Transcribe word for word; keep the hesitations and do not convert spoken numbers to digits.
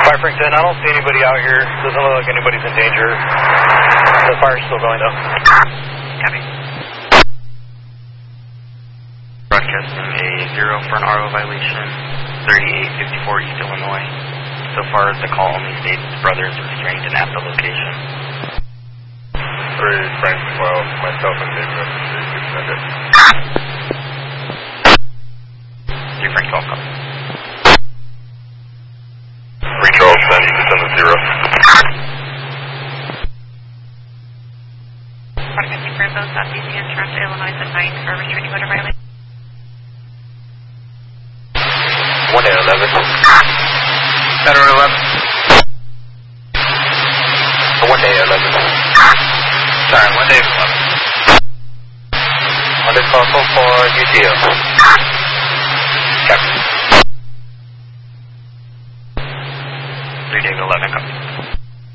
Fireframe ten, I don't see anybody out here. Doesn't look like anybody's in danger. The fire's still going though. Copy. Broadcasting a zero for an R O violation, thirty-eight fifty-four East Illinois. So far as the call only states brothers restrained and at the location. Three Frank twelve, myself and David at the street, we send it. Three Frank twelve, copy. Three Charles ten, you can send a zero. Broadcasting for both Southeast and Toronto, Illinois at nine for restraining motor violation. one A eleven. Better eleven. one A eleven. Sorry, one day eleven. On this call for U T O. Captain. three Dave eleven, copy.